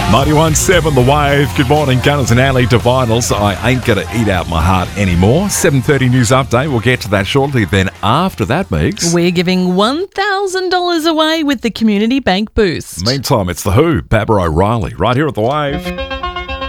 91.7 The Wave. Good morning, Gunners and Alley Divinals. I ain't going to eat out my heart anymore. 7:30 news update. We'll get to that shortly. Then after that, Meeks, we're giving $1,000 away with the Community Bank Boost. Meantime, it's The Who, Barbara O'Reilly, right here at The Wave.